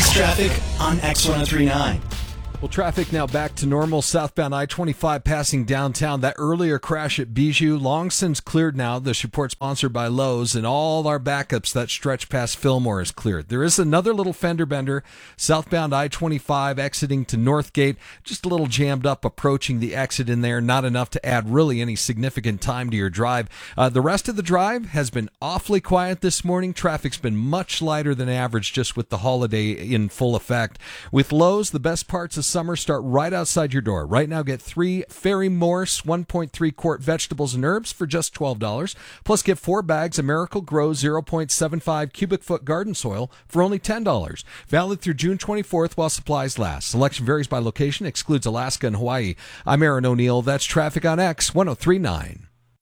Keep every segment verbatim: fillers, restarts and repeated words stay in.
Next traffic on X ten thirty-nine. Well, traffic now back to normal. Southbound I twenty-five passing downtown. That earlier crash at Bijou, long since cleared now. This report sponsored by Lowe's, and all our backups that stretch past Fillmore is cleared. There is another little fender bender. Southbound I twenty-five exiting to Northgate. Just a little jammed up approaching the exit in there. Not enough to add really any significant time to your drive. Uh, the rest of the drive has been awfully quiet this morning. Traffic's been much lighter than average just with the holiday in full effect. With Lowe's, the best parts of summer start right outside your door. Right now, get three Fairy Morse one point three quart vegetables and herbs for just twelve dollars. Plus, get four bags of Miracle Grow zero point seven five cubic foot garden soil for only ten dollars. Valid through June twenty-fourth while supplies last. Selection varies by location, excludes Alaska and Hawaii. I'm Aaron O'Neill. That's traffic on X ten thirty-nine.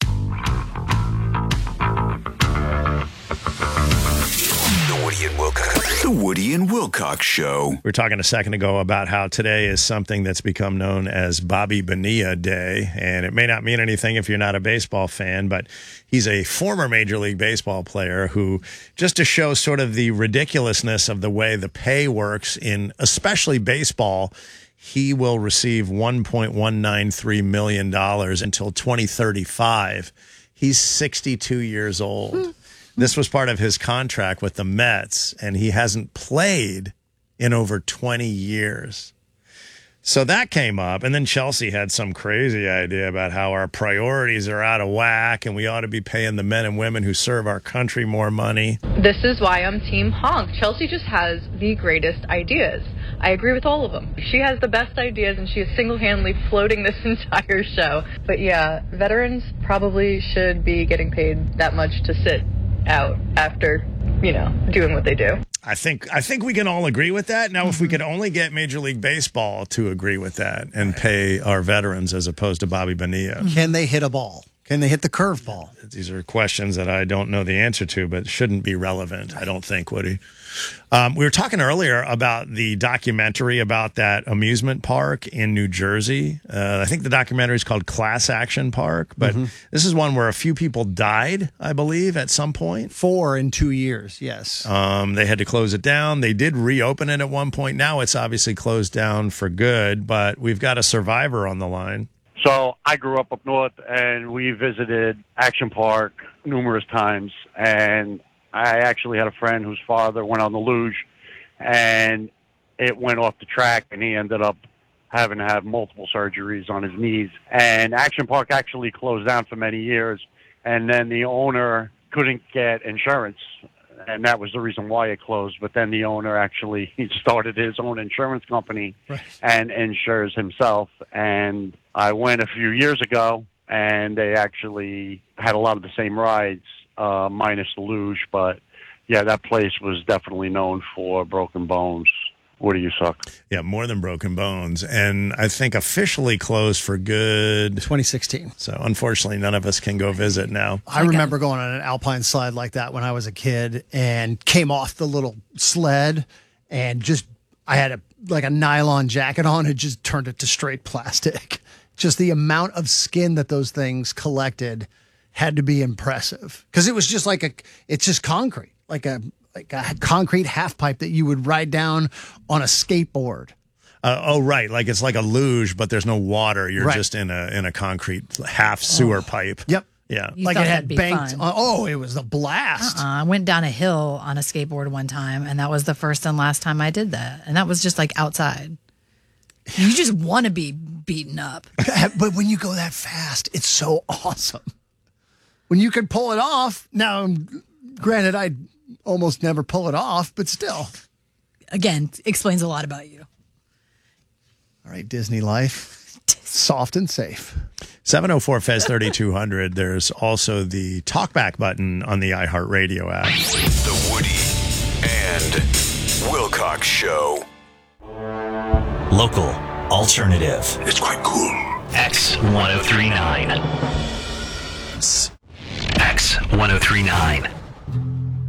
The Woody and Wilcox. The Woody and Wilcox Show. We were talking a second ago about how today is something that's become known as Bobby Bonilla Day, and it may not mean anything if you're not a baseball fan, but he's a former Major League Baseball player who, just to show sort of the ridiculousness of the way the pay works in especially baseball, he will receive one point one nine three million dollars until twenty thirty-five. He's sixty-two years old. Hmm. This was part of his contract with the Mets, and he hasn't played in over twenty years. So that came up, and then Chelsea had some crazy idea about how our priorities are out of whack, and we ought to be paying the men and women who serve our country more money. This is why I'm Team Honk. Chelsea just has the greatest ideas. I agree with all of them. She has the best ideas, and she is single-handedly floating this entire show. But yeah, veterans probably should be getting paid that much to sit out after, you know, doing what they do. I think I think we can all agree with that. Now, if we could only get Major League Baseball to agree with that and pay our veterans as opposed to Bobby Bonilla. Can they hit a ball? Can they hit the curveball? These are questions that I don't know the answer to, but shouldn't be relevant, I don't think, Woody. Um, we were talking earlier about the documentary about that amusement park in New Jersey. Uh, I think the documentary is called Class Action Park, but mm-hmm. this is one where a few people died, I believe, at some point. Four in two years, yes. Um, they had to close it down. They did reopen it at one point. Now it's obviously closed down for good, but we've got a survivor on the line. So I grew up up north, and we visited Action Park numerous times, and I actually had a friend whose father went on the luge, and it went off the track, and he ended up having to have multiple surgeries on his knees. And Action Park actually closed down for many years, and then the owner couldn't get insurance, and that was the reason why it closed. But then the owner actually he started his own insurance company right. and insures himself. And I went a few years ago, and they actually had a lot of the same rides, uh, minus the luge. But, yeah, that place was definitely known for broken bones. What do you suck? Yeah, more than broken bones. And I think officially closed for good. twenty sixteen. So, unfortunately, none of us can go visit now. I remember going on an alpine slide like that when I was a kid and came off the little sled and just, I had a like a nylon jacket on. It just turned it to straight plastic. Just the amount of skin that those things collected had to be impressive. Because it was just like a, it's just concrete, like a, like a concrete half pipe that you would ride down on a skateboard. Uh, oh, right. Like it's like a luge, but there's no water. You're right. just in a in a concrete half sewer oh. pipe. Yep. Yeah. You like it had banked. Fun. On, oh, it was a blast. Uh-uh. I went down a hill on a skateboard one time, and that was the first and last time I did that. And that was just like outside. You just want to be beaten up. But when you go that fast, it's so awesome. When you can pull it off. Now, granted, I almost never pull it off, but still. Again, explains a lot about you. All right, Disney life. Soft and safe. seven oh four F E Z thirty-two hundred. There's also the talkback button on the iHeartRadio app. The Woody and Wilcox Show. Local, alternative. It's quite cool. X ten thirty-nine. X ten thirty-nine.